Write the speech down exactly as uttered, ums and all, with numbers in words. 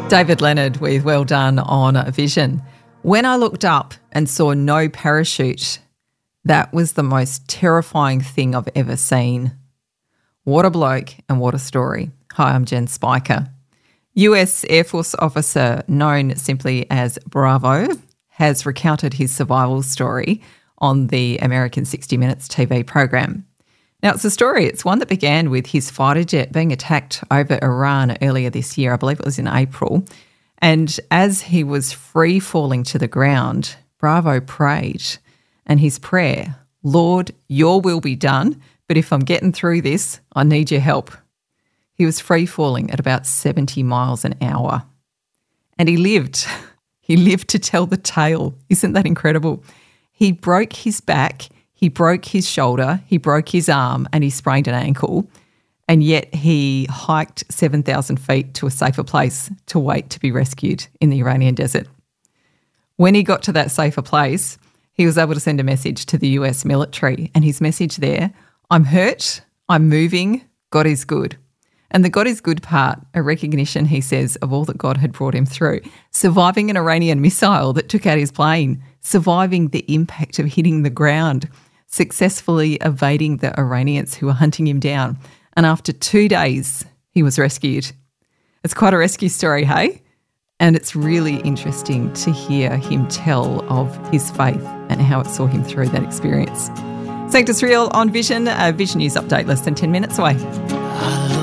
David Leonard with Well Done on Vision. When I looked up and saw no parachute, that was the most terrifying thing I've ever seen. What a bloke and what a story. Hi, I'm Jen Spiker. U S Air Force officer known simply as Bravo has recounted his survival story on the American sixty minutes T V program. Now, it's a story, it's one that began with his fighter jet being attacked over Iran earlier this year. I believe it was in April. And as he was free falling to the ground, Bravo prayed. And his prayer, Lord, your will be done, but if I'm getting through this, I need your help. He was free falling at about seventy miles an hour. And he lived. He lived to tell the tale. Isn't that incredible? He broke his back. He broke his shoulder, he broke his arm, and he sprained an ankle, and yet he hiked seven thousand feet to a safer place to wait to be rescued in the Iranian desert. When he got to that safer place, he was able to send a message to the U S military, and his message there, I'm hurt, I'm moving, God is good. And the God is good part, a recognition, he says, of all that God had brought him through. Surviving an Iranian missile that took out his plane, surviving the impact of hitting the ground, successfully evading the Iranians who were hunting him down. And after two days, he was rescued. It's quite a rescue story, hey? And it's really interesting to hear him tell of his faith and how it saw him through that experience. Sanctus Real on Vision, a Vision News update less than ten minutes away.